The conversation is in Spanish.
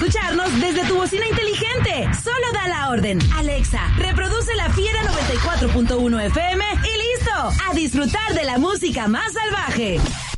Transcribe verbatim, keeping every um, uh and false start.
escucharnos desde tu bocina inteligente. Solo da la orden. Alexa, reproduce La Fiera noventa y cuatro punto uno F M y listo. A disfrutar de la música más salvaje.